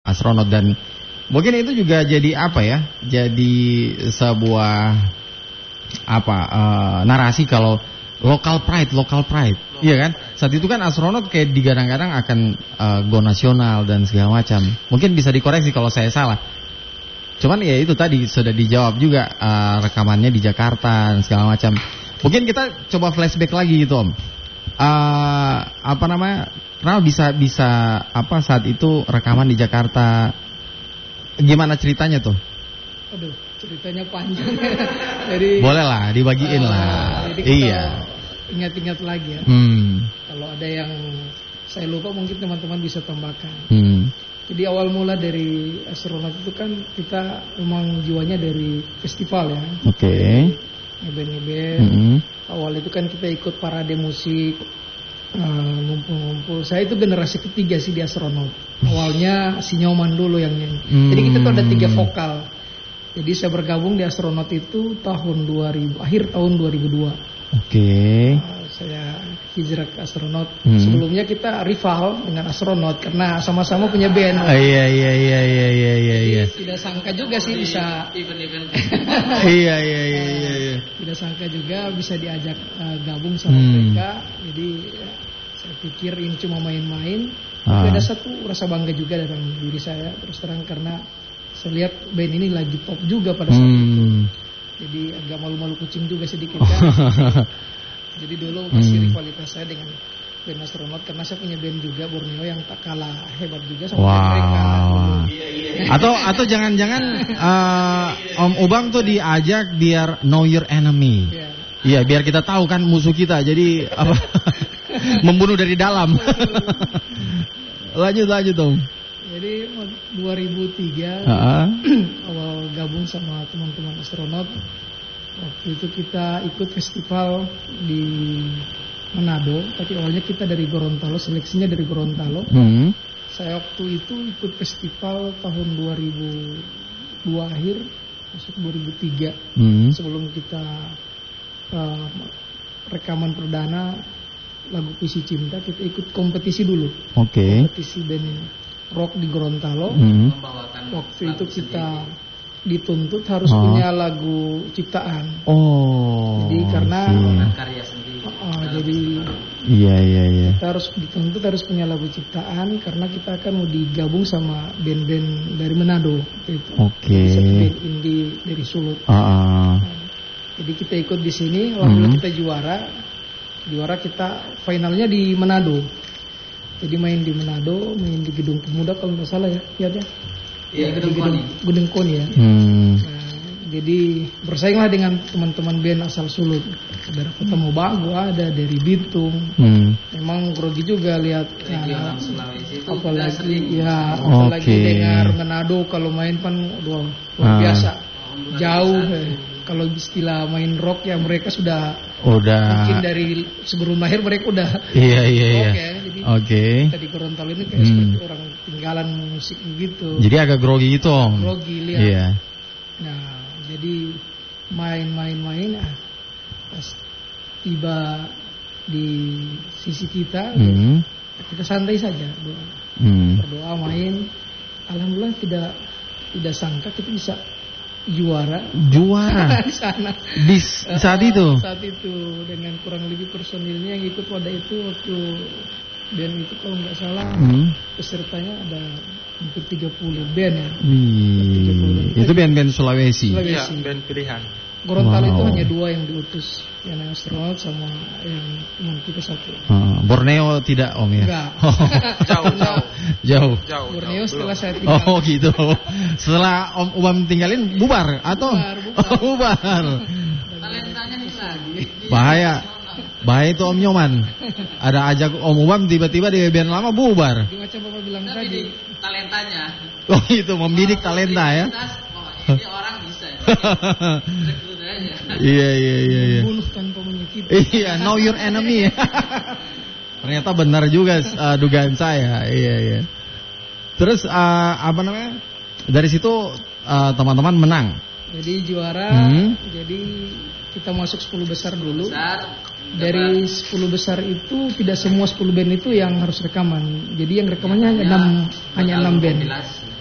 astronot. Dan mungkin itu juga jadi apa ya? Jadi sebuah narasi kalau local pride. Iya kan? Saat itu kan astronot kayak digadang-gadang akan go nasional dan segala macam. Mungkin bisa dikoreksi kalau saya salah. Cuman ya itu tadi sudah dijawab juga rekamannya di Jakarta dan segala macam. Mungkin kita coba flashback lagi gitu, Om. Kenapa bisa saat itu rekaman di Jakarta? Gimana ceritanya tuh? Aduh, ceritanya panjang. Jadi boleh lah, dibagiin lah. Jadi iya. Ingat-ingat lagi ya. Kalau ada yang saya lupa mungkin teman-teman bisa tambahkan. Jadi awal mula dari astronot itu kan kita memang jiwanya dari festival ya. Oke. Ngeband. Awal itu kan kita ikut parade musik, ngumpul-ngumpul. Saya itu generasi ketiga sih di astronot. Awalnya si Nyoman dulu yang nyanyi. Jadi kita tuh ada 3 vokal. Jadi saya bergabung di astronot itu akhir tahun 2002. Oke. Saya hijrah ke astronot. Sebelumnya kita rival dengan astronot karena sama-sama punya band. Iya. Tidak sangka juga sih bisa event-event. Iya. Tidak sangka juga bisa diajak gabung sama mereka. Jadi saya pikir ini cuma main-main. Tapi ada satu rasa bangga juga dalam diri saya terus terang karena saya lihat band ini lagi top juga pada saat itu. Jadi agak malu-malu kucing juga sedikit kan. Jadi dulu masih rivalitas saya dengan band astronot karena saya punya band juga Borneo yang tak kalah hebat juga sama mereka. Atau jangan-jangan Om Ubang tuh diajak biar know your enemy. Iya, biar kita tahu kan musuh kita. Jadi membunuh dari dalam. Lanjut Om. Jadi 2003 awal gabung sama teman-teman astronot. Waktu itu kita ikut festival di Manado. Tapi awalnya kita dari Gorontalo, seleksinya dari Gorontalo. Saya waktu itu ikut festival tahun 2002 akhir, masuk 2003. Sebelum kita rekaman perdana lagu Puisi Cinta, kita ikut kompetisi dulu. Kompetisi band rock di Gorontalo. Waktu itu kita dituntut harus punya lagu ciptaan. Jadi karena karya sendiri. Jadi iya. Kita harus punya lagu ciptaan karena kita akan mau digabung sama band-band dari Manado gitu. Satu band indie dari Sulut. Jadi kita ikut di sini, alhamdulillah kita juara kita finalnya di Manado. Jadi main di Manado, main di Gedung Pemuda kalau nggak salah ya, Iya, Gedung Koni ya. Nah, jadi bersainglah dengan teman-teman band asal Sulut. Dari Kota Mobagu ada, dari Bitung. Memang grogi juga lihat. Apalagi dengar Manado kalau main kan luar biasa. Jauh. Kalau istilah main rock ya mereka sudah mungkin dari sebelum lahir mereka udah rock ya. Jadi kita di Gorontalo ini kayak seperti orang tinggalan musik gitu. Jadi agak grogi gitu, Om. Grogi lihat. Iya. Nah, jadi main pas tiba di sisi kita santai saja berdoa main. Alhamdulillah tidak sangka kita bisa juara di sana di saat itu dengan kurang lebih personilnya yang ikut pada itu waktu band itu kalau nggak salah pesertanya ada hampir 30 band ya. 30. Itu band-band Sulawesi. Ya, band pilihan. Gorontalo itu hanya 2 yang diutus, yang astronot sama yang teman kita satu. Borneo tidak, Om ya? Enggak. Jauh. Borneo setelah saya tinggal. Oh gitu. Setelah Om Ubam tinggalin bubar atau? Bubar. Talentanya hilang. Bahaya itu Om Nyoman. Ada ajak Om Ubam tiba-tiba di band lama bubar. Jadi macam Bapak bilang tadi. Talentanya. Oh itu membidik talenta ya. Ini orang bisa. Iya. Bunuh tanpa menyakiti. Iya, know your enemy. Ternyata benar juga dugaan saya. Iya. Terus dari situ teman-teman menang. Jadi juara. Jadi kita masuk 10 besar dulu. Dari 10 besar itu tidak semua 10 band itu yang harus rekaman. Jadi yang rekamannya hanya 6 band.